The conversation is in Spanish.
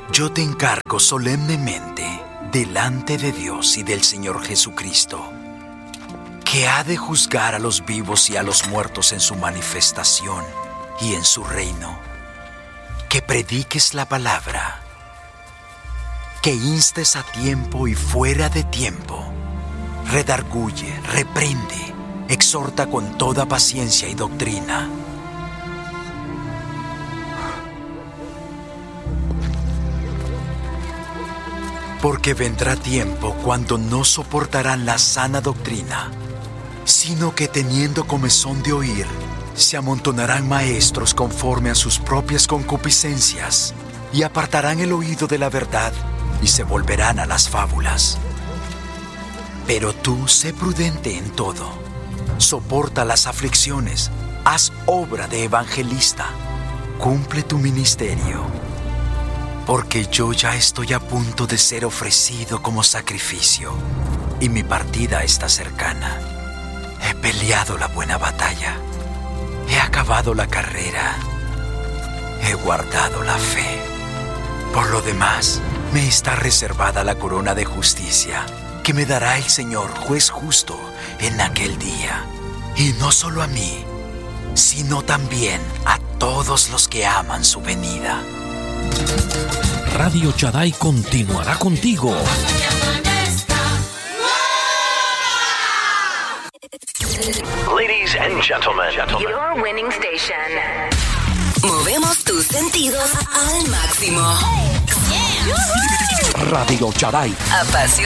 Yo te encargo solemnemente, delante de Dios y del Señor Jesucristo, que ha de juzgar a los vivos y a los muertos en su manifestación y en su reino, que prediques la palabra, que instes a tiempo y fuera de tiempo, redarguye, reprende, exhorta con toda paciencia y doctrina. Porque vendrá tiempo cuando no soportarán la sana doctrina, sino que teniendo comezón de oír, se amontonarán maestros conforme a sus propias concupiscencias, y apartarán el oído de la verdad, y se volverán a las fábulas. Pero tú sé prudente en todo, soporta las aflicciones, haz obra de evangelista, cumple tu ministerio. Porque yo ya estoy a punto de ser ofrecido como sacrificio, y mi partida está cercana. He peleado la buena batalla, he acabado la carrera, he guardado la fe. Por lo demás, me está reservada la corona de justicia, que me dará el Señor, juez justo, en aquel día. Y no solo a mí, sino también a todos los que aman su venida. Radio Shaddai continuará contigo. Ladies and gentlemen, your winning station. Movemos tus sentidos al máximo. Radio Shaddai. Apasionante.